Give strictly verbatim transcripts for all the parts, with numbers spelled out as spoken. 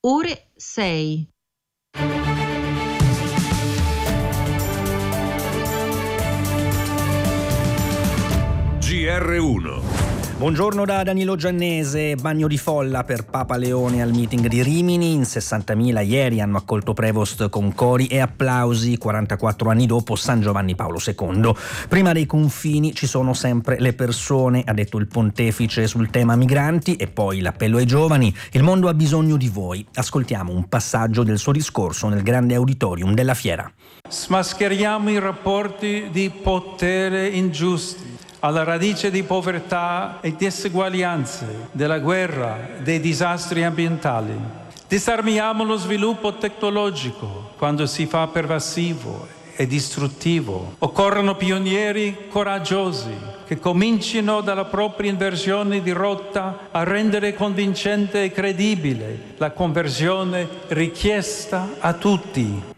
ore sei. G R uno. Buongiorno da Danilo Giannese. Bagno di folla per Papa Leone al meeting di Rimini. In sessantamila ieri hanno accolto Prevost con cori e applausi. quarantaquattro anni dopo San Giovanni Paolo secondo. Prima dei confini ci sono sempre le persone, ha detto il pontefice sul tema migranti, e poi l'appello ai giovani. Il mondo ha bisogno di voi. Ascoltiamo un passaggio del suo discorso nel grande auditorium della fiera. Smascheriamo i rapporti di potere ingiusti, alla radice di povertà e diseguaglianze, della guerra, dei disastri ambientali. Disarmiamo lo sviluppo tecnologico quando si fa pervasivo e distruttivo. Occorrono pionieri coraggiosi che comincino dalla propria inversione di rotta a rendere convincente e credibile la conversione richiesta a tutti.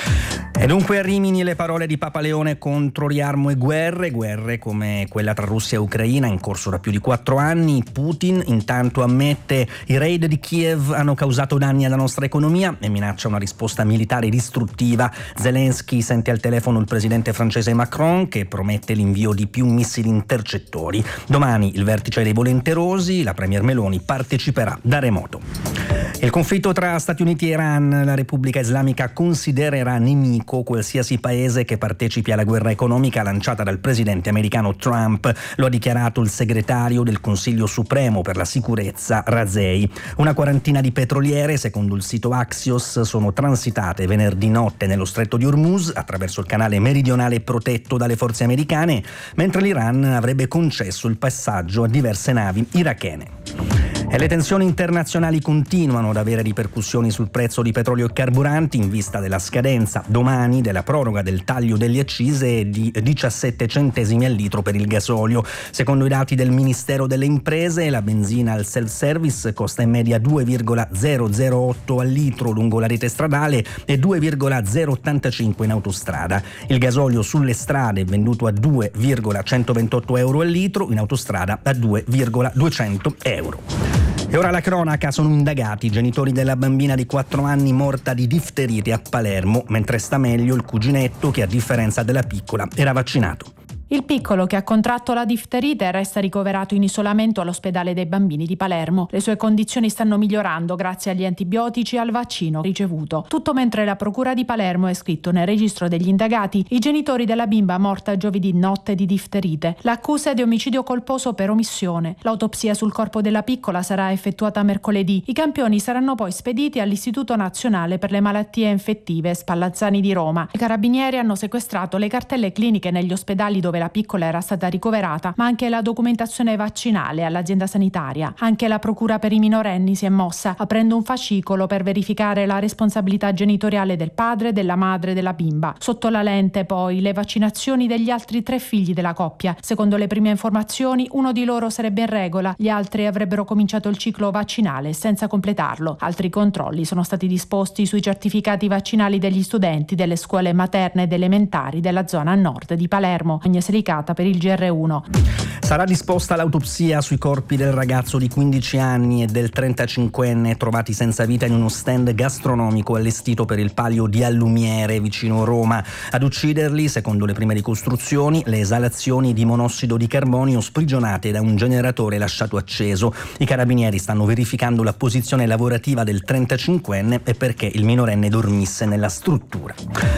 E dunque a Rimini le parole di Papa Leone contro riarmo e guerre, guerre come quella tra Russia e Ucraina in corso da più di quattro anni. Putin intanto ammette i raid di Kiev hanno causato danni alla nostra economia e minaccia una risposta militare distruttiva. Zelensky sente al telefono il presidente francese Macron, che promette l'invio di più missili intercettori. Domani il vertice dei volenterosi, la premier Meloni parteciperà da remoto. Il conflitto tra Stati Uniti e Iran, la Repubblica Islamica considererà nemico qualsiasi paese che partecipi alla guerra economica lanciata dal presidente americano Trump. Lo ha dichiarato il segretario del Consiglio Supremo per la Sicurezza Razei. Una quarantina di petroliere, secondo il sito Axios, sono transitate venerdì notte nello stretto di Hormuz attraverso il canale meridionale protetto dalle forze americane, mentre l'Iran avrebbe concesso il passaggio a diverse navi irachene. E le tensioni internazionali continuano ad avere ripercussioni sul prezzo di petrolio e carburanti in vista della scadenza domani della proroga del taglio delle accise di diciassette centesimi al litro per il gasolio. Secondo i dati del Ministero delle Imprese, la benzina al self-service costa in media due virgola zero zero otto al litro lungo la rete stradale e due virgola zero ottantacinque in autostrada. Il gasolio sulle strade è venduto a due virgola centoventotto euro al litro, in autostrada a due virgola duecento euro. E ora la cronaca, sono indagati i genitori della bambina di quattro anni morta di difterite a Palermo, mentre sta meglio il cuginetto che, a differenza della piccola, era vaccinato. Il piccolo, che ha contratto la difterite, resta ricoverato in isolamento all'ospedale dei bambini di Palermo. Le sue condizioni stanno migliorando grazie agli antibiotici e al vaccino ricevuto. Tutto mentre la procura di Palermo ha iscritto nel registro degli indagati i genitori della bimba morta giovedì notte di difterite. L'accusa è di omicidio colposo per omissione. L'autopsia sul corpo della piccola sarà effettuata mercoledì. I campioni saranno poi spediti all'Istituto Nazionale per le Malattie Infettive Spallanzani di Roma. I carabinieri hanno sequestrato le cartelle cliniche negli ospedali dove la piccola era stata ricoverata, ma anche la documentazione vaccinale all'azienda sanitaria. Anche la procura per i minorenni si è mossa, aprendo un fascicolo per verificare la responsabilità genitoriale del padre, della madre e della bimba. Sotto la lente poi le vaccinazioni degli altri tre figli della coppia. Secondo le prime informazioni, uno di loro sarebbe in regola, gli altri avrebbero cominciato il ciclo vaccinale senza completarlo. Altri controlli sono stati disposti sui certificati vaccinali degli studenti delle scuole materne ed elementari della zona nord di Palermo. Sericata per il G R uno. Sarà disposta l'autopsia sui corpi del ragazzo di quindici anni e del trentacinquenne trovati senza vita in uno stand gastronomico allestito per il Palio di Allumiere vicino Roma. Ad ucciderli, secondo le prime ricostruzioni, le esalazioni di monossido di carbonio sprigionate da un generatore lasciato acceso. I carabinieri stanno verificando la posizione lavorativa del trentacinquenne e perché il minorenne dormisse nella struttura.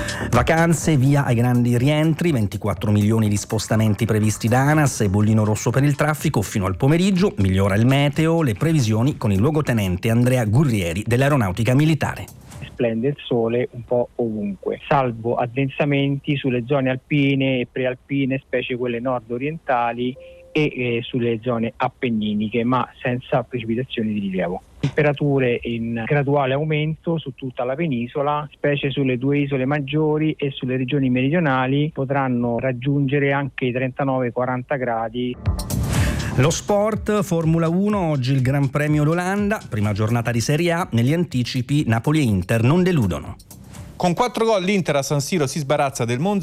Vacanze, via ai grandi rientri, ventiquattro milioni di spostamenti previsti da ANAS e bollino rosso per il traffico fino al pomeriggio. Migliora il meteo, le previsioni con il luogotenente Andrea Gurrieri dell'Aeronautica Militare. Splende il sole un po' ovunque, salvo addensamenti sulle zone alpine e prealpine, specie quelle nord-orientali, e eh, sulle zone appenniniche, ma senza precipitazioni di rilievo. Temperature in graduale aumento su tutta la penisola, specie sulle due isole maggiori e sulle regioni meridionali potranno raggiungere anche i trentanove quaranta gradi. Lo sport, Formula uno, oggi il Gran Premio d'Olanda, prima giornata di Serie A, negli anticipi Napoli e Inter non deludono. Con quattro gol l'Inter a San Siro si sbarazza del Monza